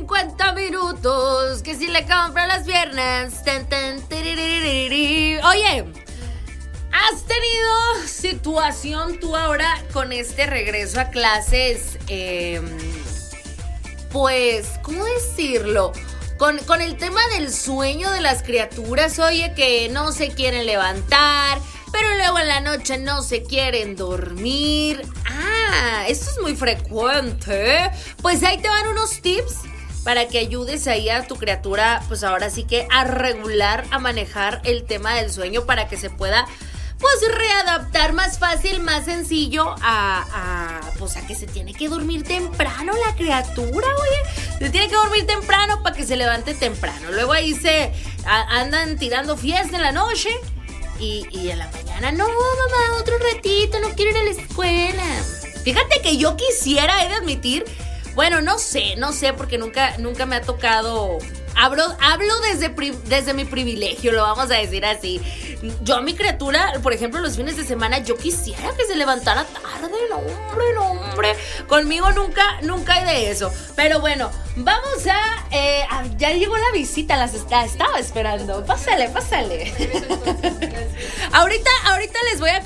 50 minutos, que si le compro las piernas. Oye, ¿has tenido situación tú ahora con este regreso a clases? Pues, ¿cómo decirlo? Con el tema del sueño de las criaturas, oye, que no se quieren levantar, pero luego en la noche no se quieren dormir. Esto es muy frecuente. Pues ahí te van unos tips para que ayudes ahí a tu criatura, pues ahora sí que a regular, a manejar el tema del sueño para que se pueda, pues, readaptar más fácil, más sencillo pues a que se tiene que dormir temprano la criatura, oye. Se tiene que dormir temprano para que se levante temprano. Luego ahí se andan tirando fiesta en la noche y en la mañana, no, mamá, otro ratito, no quiero ir a la escuela. Fíjate que yo quisiera, he de admitir, bueno, no sé, porque nunca me ha tocado. Hablo desde mi privilegio, lo vamos a decir así. Yo a mi criatura, por ejemplo, los fines de semana, yo quisiera que se levantara tarde. No, hombre. Conmigo nunca hay de eso. Pero bueno, vamos ya llegó la visita, estaba esperando. Pásale. Ahorita les voy a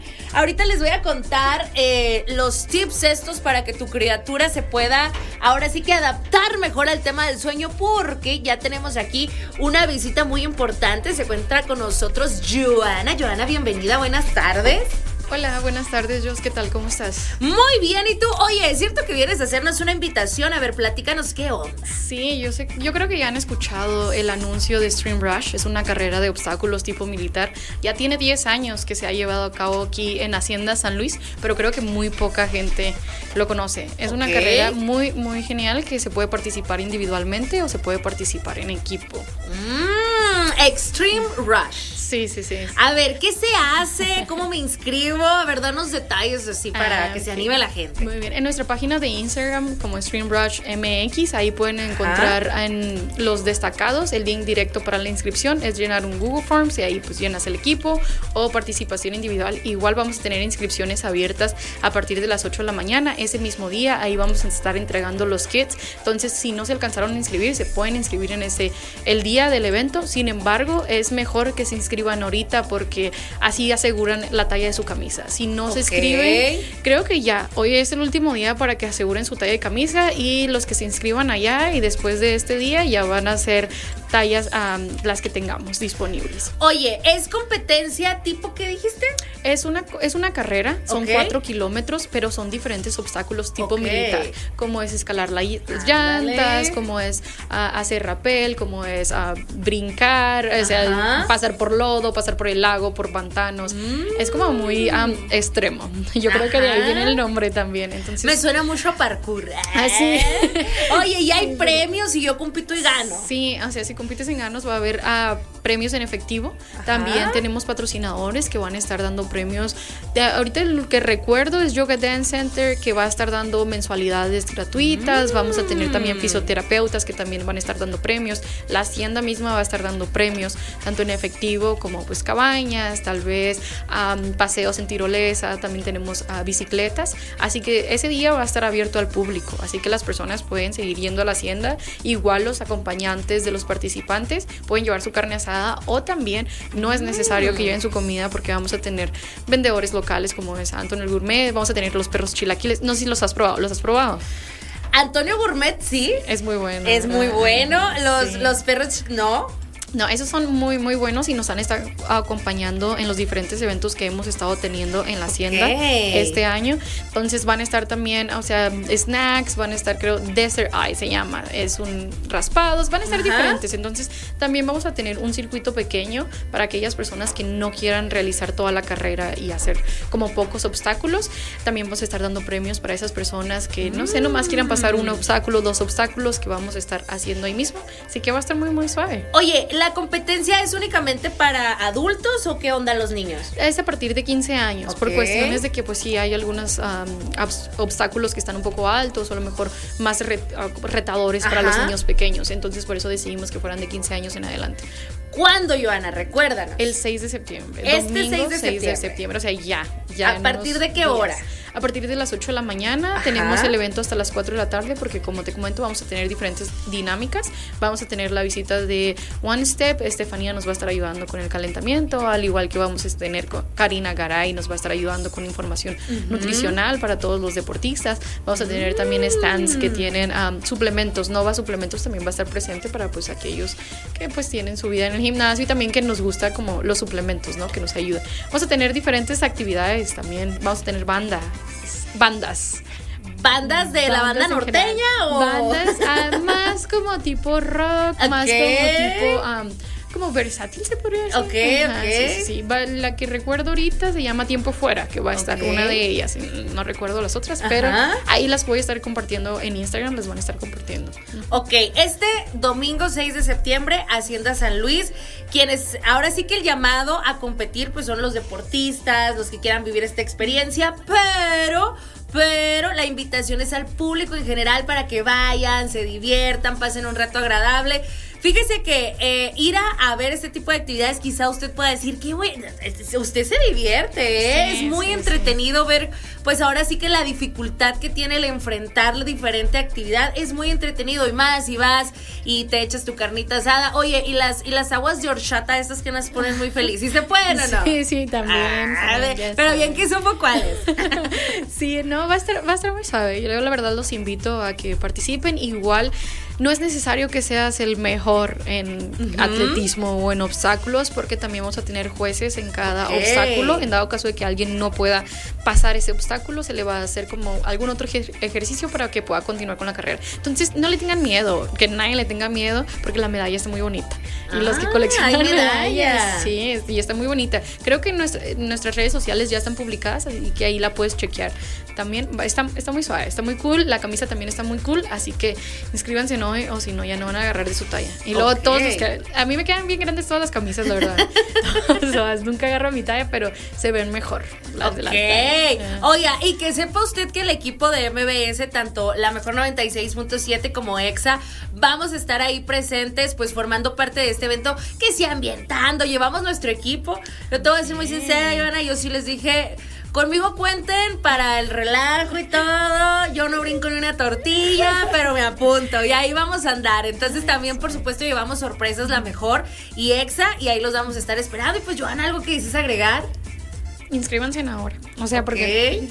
contar los tips estos para que tu criatura se pueda ahora sí que adaptar mejor al tema del sueño, porque ya tenemos aquí una visita muy importante. Se encuentra con nosotros Joana. Joana, bienvenida, buenas tardes. Hola, buenas tardes, Jos, ¿qué tal? ¿Cómo estás? Muy bien, ¿y tú? Oye, ¿es cierto que vienes a hacernos una invitación? A ver, platícanos qué onda. Sí, yo creo que ya han escuchado el anuncio de Stream Rush. Es una carrera de obstáculos tipo militar. Ya tiene 10 años que se ha llevado a cabo aquí en Hacienda San Luis, pero creo que muy poca gente lo conoce. Es una carrera muy, muy genial que se puede participar individualmente o se puede participar en equipo. Extreme Rush. Sí. A ver, ¿qué se hace? ¿Cómo me inscribo? A ver, danos detalles así para que se anime la gente. Muy bien. En nuestra página de Instagram, como Stream Rush MX, ahí pueden encontrar en los destacados el link directo para la inscripción. Es llenar un Google Forms y ahí pues llenas el equipo o participación individual. Igual vamos a tener inscripciones abiertas a partir de las 8 de la mañana. Ese mismo día, ahí vamos a estar entregando los kits. Entonces, si no se alcanzaron a inscribir, se pueden inscribir en el día del evento. Sin embargo, es mejor que se inscriban ahorita porque así aseguran la talla de su camisa. Si no se inscriben, creo que ya hoy es el último día para que aseguren su talla de camisa, y los que se inscriban allá y después de este día ya van a ser tallas las que tengamos disponibles. Oye, ¿es competencia tipo qué dijiste? Es una carrera, son 4 kilómetros, pero son diferentes obstáculos tipo militar, como es escalar las llantas, como es hacer rappel, como es brincar, o sea, pasar por lodo, pasar por el lago, por pantanos. Es como muy extremo. Yo creo que de ahí viene el nombre también. Entonces, me suena mucho a parkour. Así. Oye, y hay premios y yo compito y gano. Sí, o sea, si compites y ganas va a haber premios en efectivo. También tenemos patrocinadores que van a estar dando premios. Ahorita lo que recuerdo es Yoga Dance Center, que va a estar dando mensualidades gratuitas. Vamos a tener también fisioterapeutas que también van a estar dando premios. La hacienda misma va a estar dando premios, tanto en efectivo como pues cabañas, tal vez paseos en tirolesa. También tenemos bicicletas. Así que ese día va a estar abierto al público. Así que las personas pueden seguir yendo a la hacienda. Igual los acompañantes de los participantes pueden llevar su carne asada, o también no es necesario que lleven su comida porque vamos a tener vendedores locales como es Antonio Gourmet. Vamos a tener los perros chilaquiles. No sé si los has probado. ¿Los has probado? Antonio Gourmet, sí. Es muy bueno. Es muy bueno. Los perros, no. No, esos son muy, muy buenos y nos han estado acompañando en los diferentes eventos que hemos estado teniendo en la hacienda este año. Entonces van a estar también, o sea, snacks, van a estar, creo, Desert Eye se llama, es un raspados, van a estar diferentes. Entonces también vamos a tener un circuito pequeño para aquellas personas que no quieran realizar toda la carrera y hacer como pocos obstáculos. También vamos a estar dando premios para esas personas que, no sé, nomás quieran pasar un obstáculo, 2 obstáculos que vamos a estar haciendo ahí mismo. Así que va a estar muy, muy suave. Oye, ¿la competencia es únicamente para adultos o qué onda los niños? Es a partir de 15 años, por cuestiones de que pues sí hay algunos obstáculos que están un poco altos o a lo mejor más retadores para los niños pequeños. Entonces por eso decidimos que fueran de 15 años en adelante. ¿Cuándo, Joana? Recuérdanos. El 6 de septiembre. Este domingo, 6 de septiembre. O sea, ya. ¿A partir de qué hora? a partir de las 8 de la mañana. Tenemos el evento hasta las 4 de la tarde porque, como te comento, vamos a tener diferentes dinámicas. Vamos a tener la visita de One Step. Estefanía nos va a estar ayudando con el calentamiento, al igual que vamos a tener con Karina Garay, nos va a estar ayudando con información nutricional para todos los deportistas. Vamos a tener también stands que tienen suplementos. Nova Suplementos también va a estar presente para pues aquellos que pues tienen su vida en el gimnasio y también que nos gusta como los suplementos, ¿no? Que nos ayudan. Vamos a tener diferentes actividades también. Vamos a tener bandas. ¿Bandas de la banda norteña o...? Bandas más como tipo rock, más como tipo... como versátil se podría decir. Ok. Sí. La que recuerdo ahorita se llama Tiempo Fuera, que va a estar una de ellas. No recuerdo las otras, pero ahí las voy a estar compartiendo en Instagram, las van a estar compartiendo. Ok, este domingo 6 de septiembre, Hacienda San Luis, quienes ahora sí que el llamado a competir pues son los deportistas, los que quieran vivir esta experiencia, pero la invitación es al público en general para que vayan, se diviertan, pasen un rato agradable. Fíjese que ir a ver este tipo de actividades, quizá usted pueda decir que usted se divierte, es muy entretenido ver, pues ahora sí que la dificultad que tiene el enfrentar la diferente actividad, es muy entretenido, y más si vas y te echas tu carnita asada. Oye, y las aguas de horchata, estas que nos ponen muy felices, ¿sí se pueden o no? Sí, también. Pero bien que supo cuáles. Sí, no, va a estar muy suave. Yo la verdad los invito a que participen. Igual no es necesario que seas el mejor en atletismo o en obstáculos, porque también vamos a tener jueces en cada obstáculo. En dado caso de que alguien no pueda pasar ese obstáculo, se le va a hacer como algún otro ejercicio para que pueda continuar con la carrera. Entonces no le tengan miedo, que nadie le tenga miedo, porque la medalla está muy bonita. Y los que coleccionan medallas, sí, y está muy bonita. Creo que nuestras redes sociales ya están publicadas, así que ahí la puedes chequear. También está muy suave, está muy cool. La camisa también está muy cool, así que inscríbanse hoy, o si no, ya no van a agarrar de su talla. Y luego todos los que... A mí me quedan bien grandes todas las camisas, la verdad. Todas, nunca agarro mi talla, pero se ven mejor las de la talla. Oiga, y que sepa usted que el equipo de MBS, tanto la Mejor 96.7 como EXA, vamos a estar ahí presentes, pues formando parte de este evento, que sí ambientando, llevamos nuestro equipo. Yo te voy a decir muy sincera, Ivana, yo sí les dije... Conmigo cuenten para el relajo y todo. Yo no brinco ni una tortilla, pero me apunto y ahí vamos a andar. Entonces también, por supuesto, llevamos sorpresas, la Mejor y EXA, y ahí los vamos a estar esperando. Y pues, Joana, ¿algo que dices agregar? Inscríbanse ahora. O sea, porque...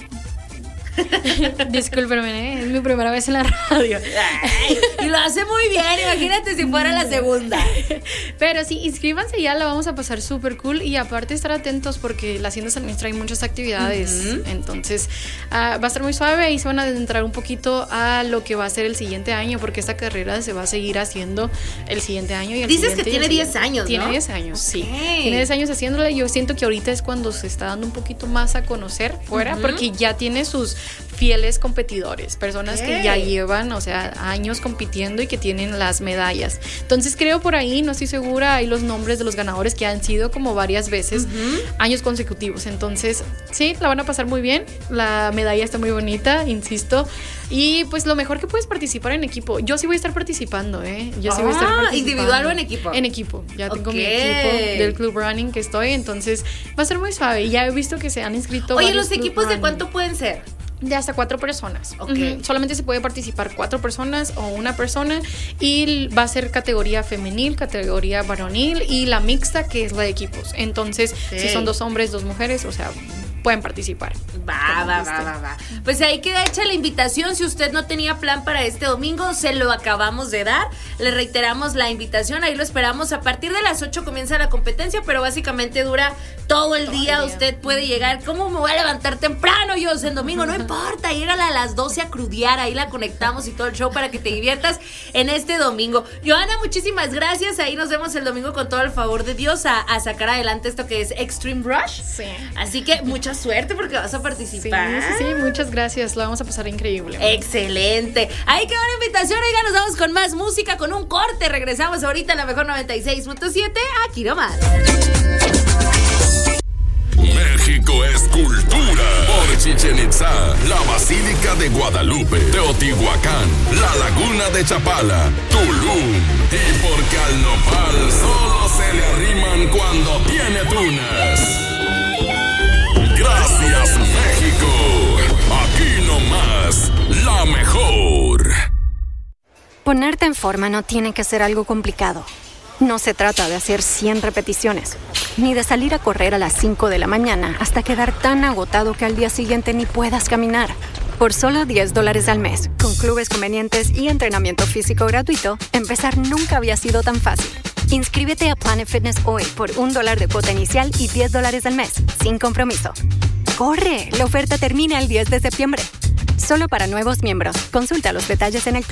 Discúlpenme, es mi primera vez en la radio. Y lo hace muy bien, imagínate si fuera la segunda. Pero sí, inscríbanse, ya la vamos a pasar súper cool. Y aparte estar atentos porque la Hacienda San Luis trae muchas actividades. Entonces va a estar muy suave y se van a adentrar un poquito a lo que va a ser el siguiente año, porque esta carrera se va a seguir haciendo el siguiente año y el Dices siguiente. Que tiene 10 años, ¿no? Tiene 10 años, sí. Tiene 10 años haciéndola. Yo siento que ahorita es cuando se está dando un poquito más a conocer fuera, porque ya tiene sus fieles competidores, personas que ya llevan, o sea, años compitiendo y que tienen las medallas. Entonces creo por ahí, no estoy segura, hay los nombres de los ganadores que han sido como varias veces, años consecutivos. Entonces, sí, la van a pasar muy bien. La medalla está muy bonita, insisto. Y pues lo mejor que puedes participar en equipo. Yo sí voy a estar participando, Yo sí voy a estar participando. ¿Individual o en equipo? En equipo. Ya tengo mi equipo del Club Running que estoy, entonces va a ser muy suave. Y ya he visto que se han inscrito. Oye, ¿los equipos de cuánto pueden ser? De hasta 4 personas. Solamente se puede participar 4 personas o una persona, y va a ser categoría femenil, categoría varonil y la mixta, que es la de equipos. Entonces, si son 2 hombres, 2 mujeres, o sea, pueden participar. Va. Pues ahí queda hecha la invitación. Si usted no tenía plan para este domingo, se lo acabamos de dar. Le reiteramos la invitación, ahí lo esperamos. A partir de las 8 comienza la competencia, pero básicamente dura todo el día. Usted puede llegar. ¿Cómo me voy a levantar temprano yo el domingo? No importa, llégala a las 12 a crudear, ahí la conectamos y todo el show para que te diviertas en este domingo. Joana, muchísimas gracias. Ahí nos vemos el domingo con todo el favor de Dios a sacar adelante esto que es Extreme Rush. Sí. Así que mucha suerte porque vas a participar. Sí, muchas gracias. Lo vamos a pasar increíble. Excelente. Ahí quedó la invitación. Oiga, nos vamos con más música, con un corte. Regresamos ahorita a la Mejor 96.7. Aquí nomás. México es cultura. Por Chichén Itzá, la Basílica de Guadalupe, Teotihuacán, la Laguna de Chapala, Tulum. Y porque al nopal solo se le arriman cuando tiene tunas. Gracias, México. Ponerte en forma no tiene que ser algo complicado. No se trata de hacer 100 repeticiones, ni de salir a correr a las 5 de la mañana hasta quedar tan agotado que al día siguiente ni puedas caminar. Por solo $10 al mes, con clubes convenientes y entrenamiento físico gratuito, empezar nunca había sido tan fácil. Inscríbete a Planet Fitness hoy por $1 de cuota inicial y $10 al mes, sin compromiso. ¡Corre! La oferta termina el 10 de septiembre. Solo para nuevos miembros. Consulta los detalles en el club.